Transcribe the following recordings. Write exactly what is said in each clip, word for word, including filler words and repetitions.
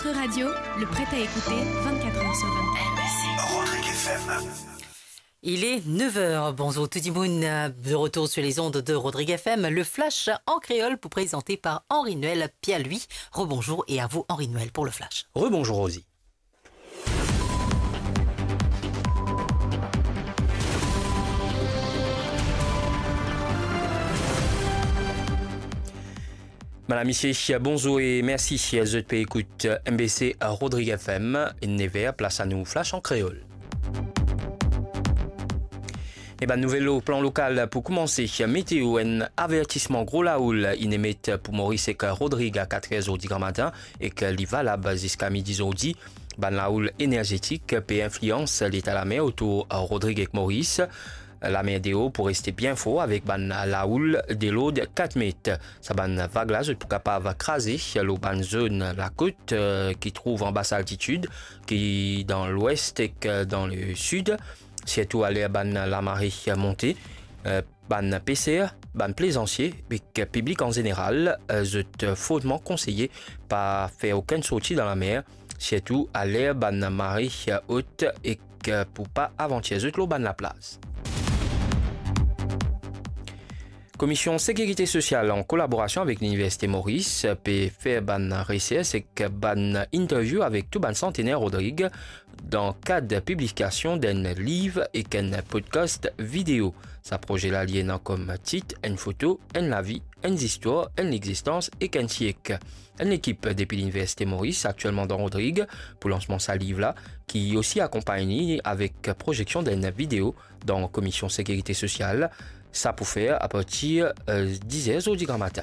Votre radio, le prêt à écouter vingt-quatre heures sur vingt-quatre. Rodrigue F M. Il est neuf heures. Bonjour tout le monde, de retour sur les ondes de Rodrigue F M. Le flash en créole pour présenter par Henri Noël Pialuy. Rebonjour et à vous Henri Noël pour le flash. Rebonjour Rosie. Madame, Monsieur, bonjour et merci. Je peux écouter M B C à Rodrigue F M. Never, place à nous, flash en créole. Et ben, nouvel plan local pour commencer. Météo, un avertissement gros laoul. Il émet pour Maurice et Rodrigue à quatre heures du grand matin et que l'y valable jusqu'à midi aujourd'hui. Ben, laoul énergétique peut influence l'état de la mer autour de Rodrigue et Maurice. La mer des hauts pour rester bien fort avec ban la houle de l'eau de quatre mètres. Ça ban vague là, pour capable craser l'eau ban zone la côte euh, qui trouve en basse altitude, qui dans l'ouest et que dans le sud. Surtout aller ban la marée montée, euh, ban P C R, ban plaisancier, et public en général, euh, je fortement conseillé pas faire aucune sortie dans la mer. Surtout aller ban marée haute et que pour pas aventure l'eau ban la place. Commission Sécurité sociale en collaboration avec l'Université Maurice peut faire ban recherche et ban interview avec tout ban centenaire Rodrigue dans le cadre de publication d'un livre et d'un podcast vidéo. Ça projet là lié comme titre, une photo, une la vie, une histoire, une existence et qu'un siècle. Une équipe depuis l'Université Maurice actuellement dans Rodrigue pour lancement sa livre là qui aussi accompagne avec projection d'une vidéo dans la Commission Sécurité sociale. Ça pour faire à partir de dix heures du grand matin.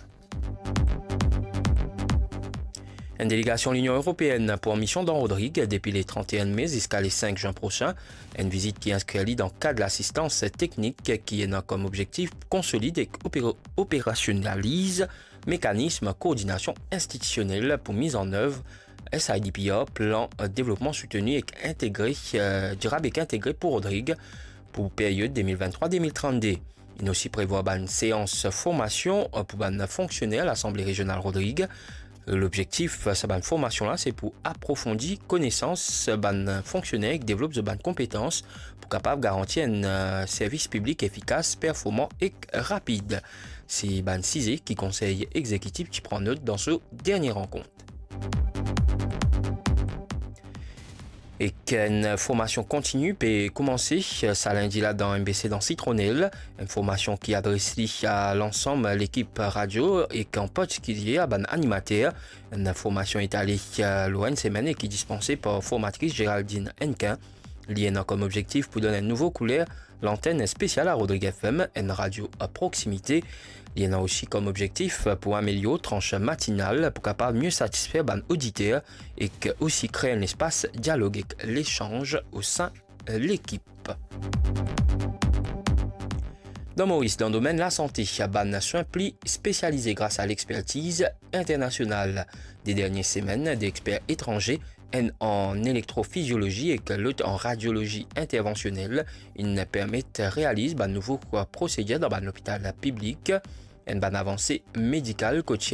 Une délégation de l'Union européenne pour mission dans Rodrigue depuis les trente et un mai jusqu'à les cinq juin prochain. Une visite qui inscrit dans le cadre de l'assistance technique qui est comme objectif consolider et opérationnalise mécanisme coordination institutionnelle pour mise en œuvre S I D P A, plan développement soutenu et intégré, euh, durable et intégré pour Rodrigue pour période deux mille vingt-trois deux mille trente-deux. Il aussi prévoit une séance formation pour un fonctionnaire à l'Assemblée régionale Rodrigue. L'objectif de cette formation-là, c'est pour approfondir connaissance de fonctionnaire qui développe de compétences pour capable garantir un service public efficace, performant et rapide. C'est ban C I S E qui conseil exécutif qui prend note dans ce dernier rencontre. Et qu'une formation continue peut commencer ça lundi là dans M B C dans Citronnelle, une formation qui adresse à l'ensemble de l'équipe radio et qu'en particulier à ban animateur. Une formation étalée loin une semaine et qui est dispensée par formatrice Géraldine Henquin. Liée comme objectif pour donner une nouvelle couleur l'antenne spéciale à Rodrigue F M, une radio à proximité. Il y en a aussi comme objectif pour améliorer tranche matinale pour capable mieux satisfaire ban auditeur et que aussi créer un espace dialogue avec l'échange au sein de l'équipe. Dans Maurice, dans le domaine de la santé, ban soins pli spécialisé grâce à l'expertise internationale des dernières semaines d'experts étrangers en électrophysiologie et que l'autre en radiologie interventionnelle. Ils permettent de réaliser de nouveaux procédés dans l'hôpital public. Une bonne avancée médicale coachée